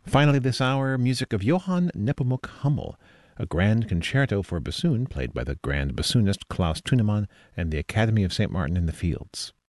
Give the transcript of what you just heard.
Finally, this hour, music of Johann Nepomuk Hummel, a grand concerto for bassoon played by the grand bassoonist Klaus Thunemann and the Academy of St. Martin in the Fields.